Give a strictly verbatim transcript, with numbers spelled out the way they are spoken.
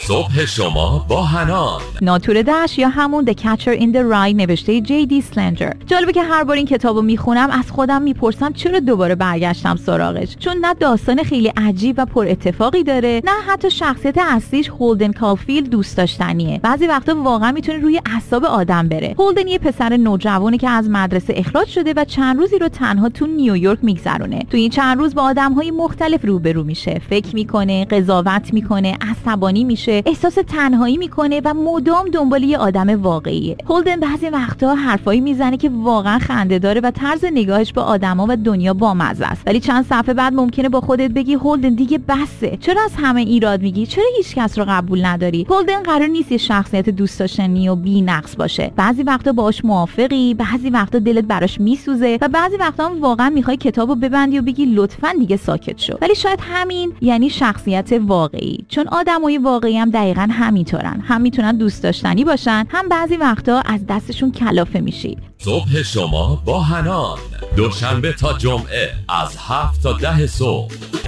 صبح شما با حنان. ناتور دشت یا همون The Catcher in the Rye نوشته جی دی سلنجر. جالبه که هر بار این کتابو میخونم از خودم میپرسم چرا دوباره برگشتم سراغش، چون نه داستان خیلی عجیب و پر اتفاقی داره، نه حتی شخصیت اصلیش هولدن کالفیلد دوست داشتنیه. بعضی وقتا واقعا میتونه روی اعصاب آدم بره. هولدن یه پسر نوجوانی که از مدرسه اخراج شده و چند روزی رو تنها تو نیویورک میگذرونه. تو این چند روز با آدم‌های مختلف روبرو میشه، فکر میکنه، قضاوت میکنه، عصبانی میشه، احساس تنهایی میکنه و مدام دنبال یه آدم واقعیه. هولدن بعضی وقتا حرفایی میزنه که واقعا خنده‌داره و طرز نگاهش به آدما و دنیا بامزه است. ولی چند صفحه بعد ممکنه با خودت بگی هولدن دیگه بسه. چرا از همه ایراد میگی؟ چرا هیچ کس رو قبول نداری؟ هولدن قرار نیست یه شخصیت دوست داشتنی و بی‌نقص باشه. بعضی وقتا باهاش موافقی، بعضی وقتا دلت براش میسوزه و بعضی وقتا هم واقعا میخوای کتابو ببندی و بگی لطفاً دیگه ساکت شو. ولی شاید همین یعنی شخصیت واقعی، چون آدمای واقعی هم دقیقاً همینطورن. هم میتونن دوست داشتنی باشن، هم بعضی وقتا از دستشون کلافه میشی. صبح شما با حنان، دوشنبه تا جمعه از هفت تا ده صبح.